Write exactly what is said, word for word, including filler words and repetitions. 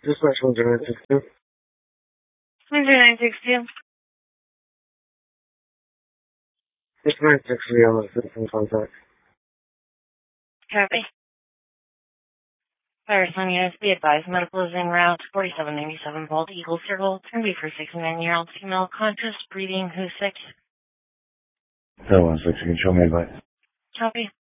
Dispatch one zero nine six two. one zero nine six two. six nine six three on the citizen contact. Copy. Fire Sun units, be advised, medical is en route, forty-seven ninety-seven Bald Eagle Circle, turn B for sixty-nine-year-old female, conscious, breathing, who's sick. seven one six, you can show me advice. Copy.